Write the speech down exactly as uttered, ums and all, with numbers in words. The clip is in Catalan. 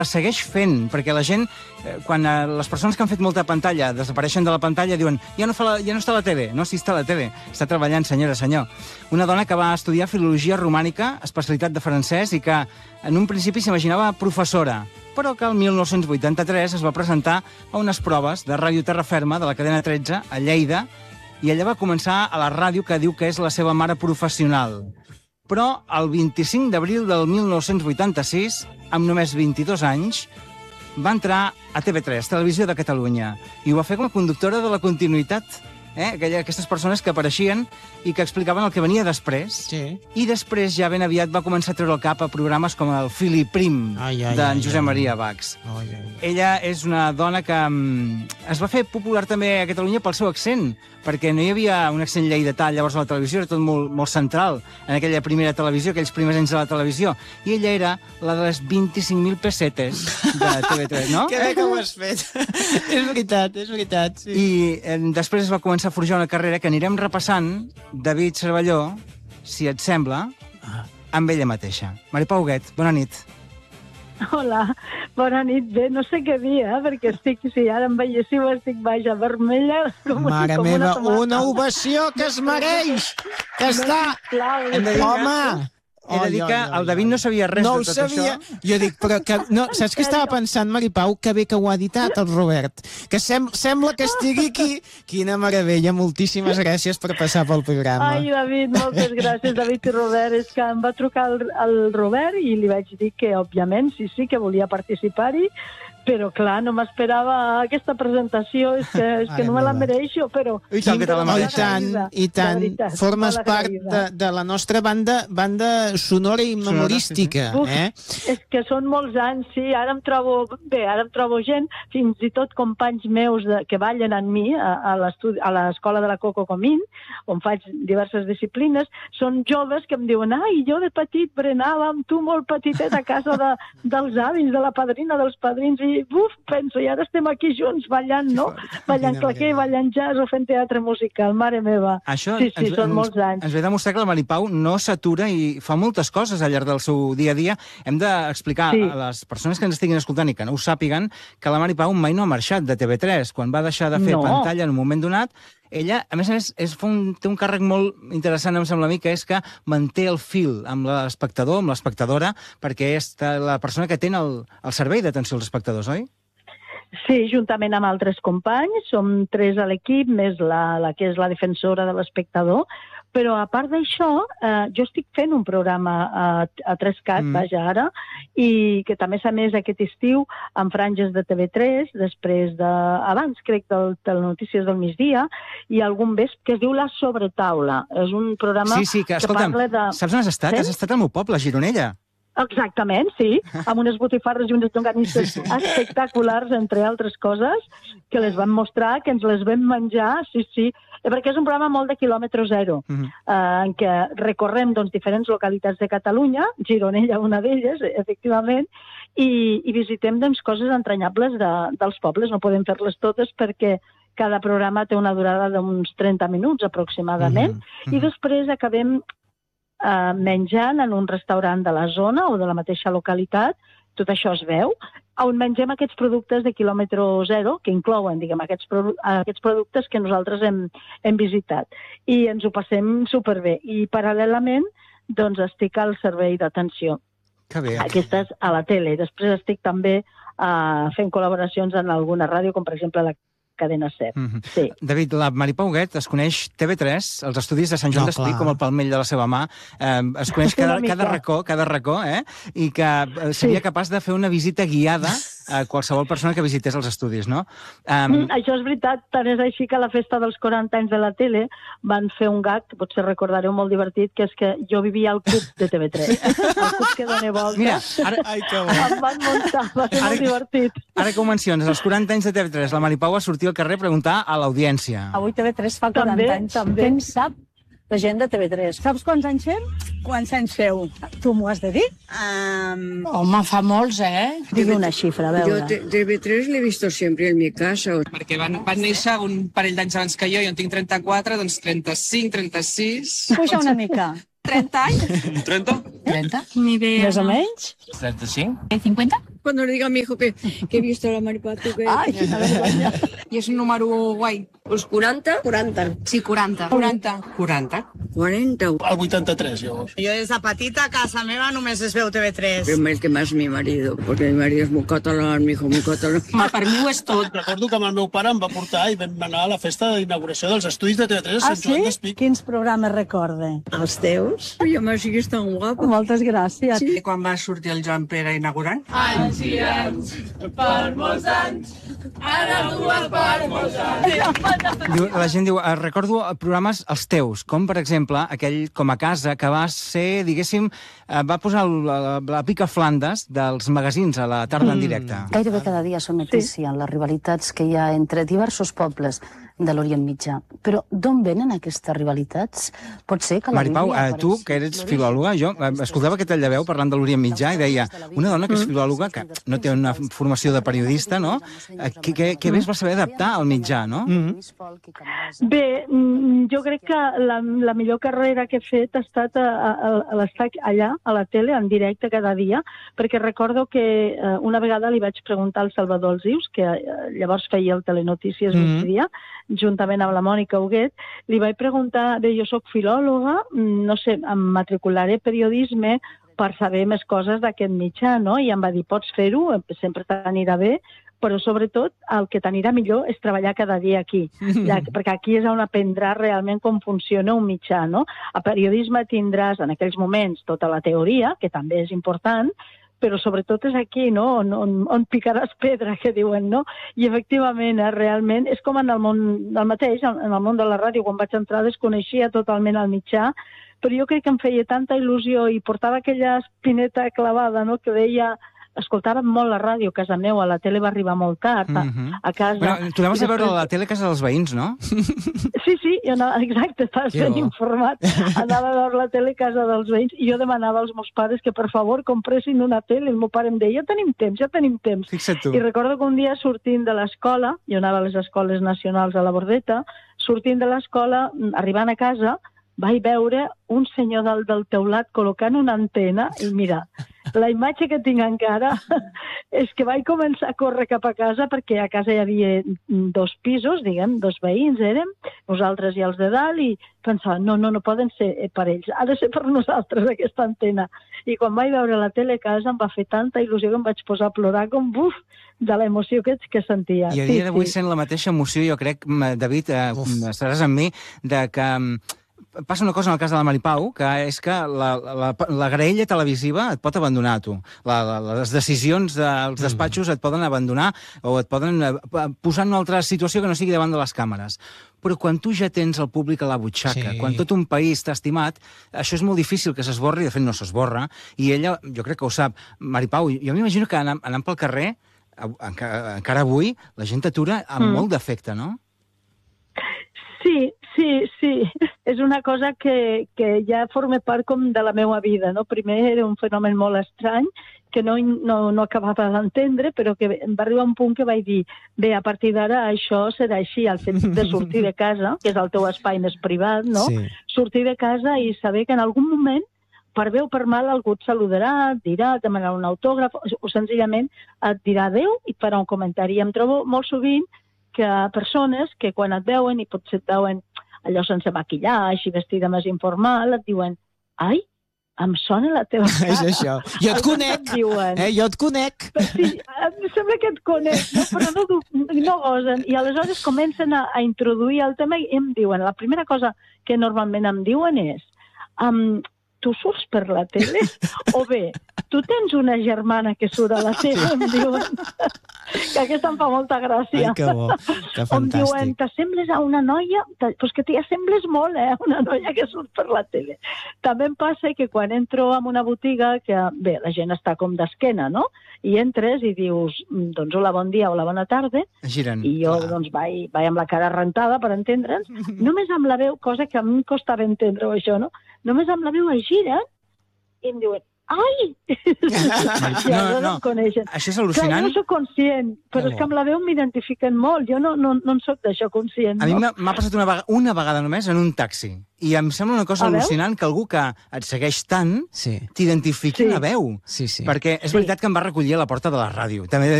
segueix fent, perquè la gent, quan les persones que han fet molta pantalla desapareixen de la pantalla, diuen ja no, fa la, ja no està a la tele. No, sí està a la tele. Està treballant, senyora, senyor. Una dona que va estudiar filologia romànica, especialitat de francès, i que en un principi s'imaginava professora, però que el mil nou-cents vuitanta-tres es va presentar a unes proves de Ràdio Terra Ferma de la cadena tretze a Lleida, i ella va començar a la ràdio que diu que és la seva mare professional. Però el vint-i-cinc d'abril del mil nou-cents vuitanta-sis, amb només vint-i-dos anys, va entrar a T V tres, Televisió de Catalunya, i ho va fer com a conductora de la continuïtat. Eh? Aquella, aquestes persones que apareixien i que explicaven el que venia després. Sí. I després ja ben aviat va començar a treure el cap a programes com el Fili Prim d'en Josep Maria Bax. Ai, ai, ai. Ella és una dona que um, es va fer popular també a Catalunya pel seu accent, perquè no hi havia un accent lleidatà llavors a la televisió, era tot molt, molt central en aquella primera televisió, aquells primers anys de la televisió. I ella era la de les vint-i-cinc mil pessetes de T V tres, no? Que bé que ho has fet. És veritat, és veritat. Sí. I eh, després es va començar a forjar una carrera que anirem repassant, David Cervelló, si et sembla, amb ella mateixa. Maripau Huguet, bona nit. Hola, bona nit. Bé, no sé què dir, eh? Perquè estic, si ara em veiéssiu, estic vaja vermella. Com, Mare com meva, una, una ovació que es mereix! Que està... Home! He de dir que el David no sabia res no de tot sabia. això. Jo dic, però que, no, saps què estava pensant, Maripau? Que bé que ho ha editat el Robert. Que sem sembla que estigui aquí. Quina meravella, moltíssimes gràcies per passar pel programa. Ai, David, moltes gràcies, David i Robert. És que em va trucar el, el Robert i li vaig dir que, òbviament, sí, sí, que volia participar-hi, però, clar, no m'esperava aquesta presentació, és que, és que no me la mereixo, però... I tant, i tant, i tant. Formes part de, de la nostra banda, banda sonora i memorística. Uf, eh? És que són molts anys, sí, ara em trobo... Bé, ara em trobo gent, fins i tot companys meus de, que ballen amb mi a, a l'escola de la Coco Comín, on faig diverses disciplines, són joves que em diuen, ai, jo de petit berenava amb tu molt petitet a casa de, dels avis, de la padrina, dels padrins, i buf, penso, i ara estem aquí junts ballant, no? Ballant claquer, ballant jazz o fent teatre musical, mare meva. Això sí, sí, ens, són ens, molts anys. Ens ve demostrar que la Maripau no s'atura i fa moltes coses al llarg del seu dia a dia. Hem d'explicar sí. a les persones que ens estiguin escoltant i que no ho sàpiguen que la Maripau mai no ha marxat de T V tres. Quan va deixar de fer no. pantalla en un moment donat, ella, a més a més, és, un, té un càrrec molt interessant, em sembla a mi, que és que manté el fil amb l'espectador, amb l'espectadora, perquè és la persona que té el, el servei d'atenció als espectadors, oi? Sí, juntament amb altres companys, som tres a l'equip, més la, la que és la defensora de l'espectador, però a part d'això, eh, jo estic fent un programa a, a Trescat, mm. vaja ara, i que també s'ha emès aquest estiu amb franges de T V tres, després de... abans, crec, del, del Notícies del migdia, i algun vespre que es diu La Sobretaula. És un programa sí, sí, que, escolta'm, que parla de... Saps on has estat? Sí? Has estat al meu poble, a Gironella. Exactament, sí, amb unes botifarres i unes llonganisses sí, sí. espectaculars, entre altres coses, que les vam mostrar, que ens les vam menjar, sí, sí, perquè és un programa molt de quilòmetre zero, uh -huh. eh, en què recorrem doncs, diferents localitats de Catalunya, Gironella una d'elles, efectivament, i, i visitem doncs, coses entranyables de, dels pobles. No podem fer-les totes perquè cada programa té una durada d'uns trenta minuts aproximadament, uh -huh. Uh -huh. i després acabem Uh, menjant en un restaurant de la zona o de la mateixa localitat, tot això es veu, on mengem aquests productes de quilòmetre zero, que inclouen, diguem, aquests, produ aquests productes que nosaltres hem, hem visitat. I ens ho passem superbé. I paral·lelament, doncs, estic al servei d'atenció. Que bé. Aquesta és a la tele. Després estic també uh, fent col·laboracions en alguna ràdio, com per exemple la Cadena SER. Mm -hmm. Sí. David, la Maripau Huguet es coneix T V tres, els estudis de Sant Joan no, d'Espí, com el palmell de la seva mà, eh, es coneix cada, cada racó, cada racó, eh? I que seria sí. capaç de fer una visita guiada a qualsevol persona que visités els estudis, no? Um... Mm, això és veritat, tant és així que a la festa dels quaranta anys de la tele van fer un gag, que potser recordareu molt divertit, que és que jo vivia al club de T V tres. El club que dona volta. Mira, ara... Ai, que bo. Em van muntar, va ser ara... molt divertit. Ara que ho menciones, als quaranta anys de T V tres, la Maripau va sortir al carrer a preguntar a l'audiència. Avui T V tres fa quaranta també, anys. També. Què en sap la gent de T V tres? Saps quants anys fem? Quants anys feu? Tu m'ho has de dir? Um... Home, fa molts, eh? Digui una xifra, a veure. Jo T V tres l'he visto sempre en mi casa. Perquè van, van néixer un parell d'anys abans que jo, jo en tinc trenta-quatre, doncs trenta-cinc, trenta-sis... Puja una mica. trenta anys? trenta? trenta? Ni idea. Més o menys? trenta-cinc? cinquanta? Cuando le diga a mi hijo que, que he visto a la Maripaz, tu que... Ai, quina vergonya. I és un número guai. Pues quaranta? quaranta. Sí, quaranta. quaranta. quaranta. quaranta. Al vuitanta-tres, llavors. Jo des de petita a casa meva només es veu T V tres. Pero el que más mi marido, porque mi marido es muy catalán, mi hijo muy catalán. Ma, per mi ho és tot. Recordo que amb el meu pare em va portar i vam anar a la festa d'inauguració dels estudis de T V tres a Ah, Sant Joan sí? d'Espí. Quins programes recorde? Els teus? I a més sigues tan guapo. Moltes gràcies. Sí. I quan va sortir el Joan Pere inaugurant? Diu, la gent diu, "Eh, recordo programes els teus, com per exemple aquell Com a casa, que va ser, diguéssim, eh, va posar la, la pica Flandes dels magazins a la tarda en directe. Gairebé cada dia són notícia les rivalitats que hi ha entre diversos pobles de l'Orient Mitjà. Però d'on venen aquestes rivalitats? Pot ser que la Maripau, Bíblia eh, tu, apareixi- que eres filòloga, jo eh, escoltava aquest tall de veu parlant de l'Orient Mitjà i deia, una dona que és filòloga, que no té una formació de periodista, no? Eh, que, que, que bé es va saber adaptar al mitjà, no? Bé, mm, jo crec que la, la millor carrera que he fet ha estat a, a, a l'estar allà, a la tele, en directe cada dia, perquè recordo que eh, una vegada li vaig preguntar al Salvador Alsius, que eh, llavors feia el Telenotícies Mhm. migdia, juntament amb la Mònica Huguet, li vaig preguntar, bé, jo sóc filòloga, mm, no sé, em matricularé periodisme per saber més coses d'aquest mitjà, no? I em va dir, pots fer-ho, sempre t'anirà bé, però sobretot el que t'anirà millor és treballar cada dia aquí, ja, perquè aquí és on aprendràs realment com funciona un mitjà, no? A periodisme tindràs en aquells moments tota la teoria, que també és important, però sobretot és aquí, no?, on, on, on picaràs pedra, que diuen, no? I efectivament, eh, realment, és com en el món del mateix, en el món de la ràdio, quan vaig entrar desconeixia totalment el mitjà, però jo crec que em feia tanta il·lusió i portava aquella espineta clavada, no?, que deia, escoltàvem molt la ràdio a casa meu, a la tele va arribar molt tard, a, Mhm. a casa... Bueno, tu anaves I a veure després- la tele a casa dels veïns, no? Sí, sí, jo anava, exacte, estàs Que ben bo. informat. Anava a veure la tele a casa dels veïns i jo demanava als meus pares que, per favor, compressin una tele. El meu pare em deia, ja tenim temps, ja tenim temps. Fixa't tu. I recordo que un dia sortint de l'escola, jo anava a les escoles nacionals a la Bordeta, sortint de l'escola, arribant a casa, vaig veure un senyor dalt del teulat col·locant una antena i mira, la imatge que tinc encara és que vaig començar a córrer cap a casa perquè a casa hi havia dos pisos, diguem, dos veïns érem, nosaltres i els de dalt, i pensava, no, no, no poden ser per ells, ha de ser per nosaltres aquesta antena. I quan vaig veure la tele a casa em va fer tanta il·lusió que em vaig posar a plorar com buf de l'emoció que, que sentia. I a dia d'avui sent la mateixa emoció, jo crec, m- David, eh, estaràs amb mi, de que mm, passa una cosa en el cas de la Maripau, que és que la, la, la graella televisiva et pot abandonar a tu. La, la, les decisions dels despatxos et poden abandonar o et poden eh, posar en una altra situació que no sigui davant de les càmeres. Però quan tu ja tens el públic a la butxaca, Sí. quan tot un país t'ha estimat, això és molt difícil que s'esborri, de fet no s'esborra, i ella, jo crec que ho sap. Maripau, jo m'imagino que anant, anant pel carrer, encara, encara avui, la gent t'atura amb Mm. molt d'afecte, no? Sí, sí, sí. És una cosa que, que ja forma part com de la meva vida, no? Primer era un fenomen molt estrany que no, no, no acabava d'entendre, però que em va arribar un punt que vaig dir, bé, a partir d'ara això serà així, el fet de sortir de casa, que és el teu espai més privat, no? Sí. Sortir de casa i saber que en algun moment, per bé o per mal, algú et saludarà, et dirà, et demanarà un autògraf, o, o senzillament et dirà adéu i farà un comentari. I em trobo molt sovint que persones que quan et veuen, i potser et veuen allò sense maquillatge i vestida més informal, et diuen, ai, em sona la teva cara. És això. Jo et conec, Et diuen, eh? Jo et conec. sí, em sembla que et conec, no? Però no, no gosen. I aleshores comencen a, a introduir el tema i em diuen, la primera cosa que normalment em diuen és, um, tu surts per la tele? O bé, tu tens una germana que surt a la tele, em diuen. Que aquesta em fa molta gràcia. Ai, que bo, que Em diuen, fantàstic. t'assembles a una noia? Doncs pues que t'hi assembles molt, eh? Una noia que surt per la tele. També em passa que quan entro en una botiga, que bé, la gent està com d'esquena, no? I entres i dius, doncs hola, bon dia, hola, bona tarda, Giren. i jo doncs vaig, vaig amb la cara rentada, per entendre'ns, només amb la veu, cosa que a mi em costava entendre-ho això, no? Només amb la veu es giren i em diuen, ai! Ja, No, no, em coneixen. això és Clar, jo al·lucinant. no soc conscient, però és que amb la veu m'identifiquen molt. Jo no, no, no en soc d'això conscient. A mi no? m'ha m'ha passat una vegada, una vegada només en un taxi. I em sembla una cosa Ah, veus? al·lucinant que algú que et segueix tant Sí. t'identifiqui Sí. la veu. Sí, sí. Perquè és Sí. veritat que em va recollir a la porta de la ràdio. També he de